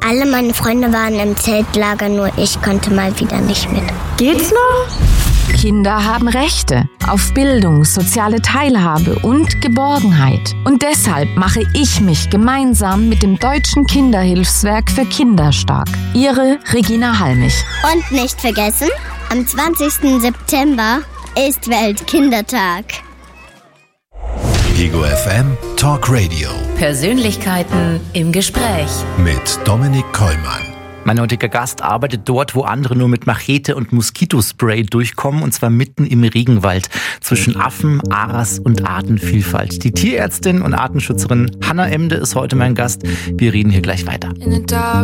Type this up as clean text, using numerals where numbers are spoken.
Alle meine Freunde waren im Zeltlager, nur ich konnte mal wieder nicht mit. Geht's noch? Kinder haben Rechte auf Bildung, soziale Teilhabe und Geborgenheit. Und deshalb mache ich mich gemeinsam mit dem Deutschen Kinderhilfswerk für Kinder stark. Ihre Regina Halmich. Und nicht vergessen, am 20. September ist Weltkindertag. Ego FM Talk Radio. Persönlichkeiten im Gespräch. Mit Dominik Kollmann. Mein heutiger Gast arbeitet dort, wo andere nur mit Machete und Moskitospray durchkommen, und zwar mitten im Regenwald zwischen Affen, Aras und Artenvielfalt. Die Tierärztin und Artenschützerin Hanna Emde ist heute mein Gast. Wir reden hier gleich weiter.